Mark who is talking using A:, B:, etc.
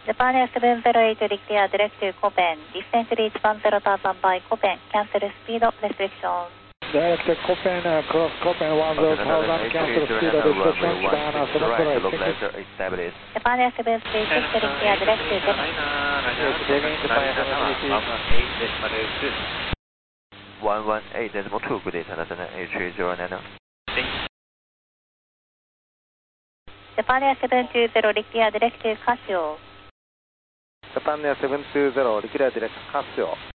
A: Japan Air 708 Lictia direct to Copen. Distance reach 10,000 by Copen. Cancel speed restriction.
B: Direct to Copen, cross Copen 10,000, cancel speed restriction, Japan Air 708.
A: Japan Air 736 Lictia direct to Japan.
C: 118.2, good day, Tanasana, A309.
A: Japan Air 720 Lictia direct to Casio.
B: Japan Air 720 Lictia direct Casio.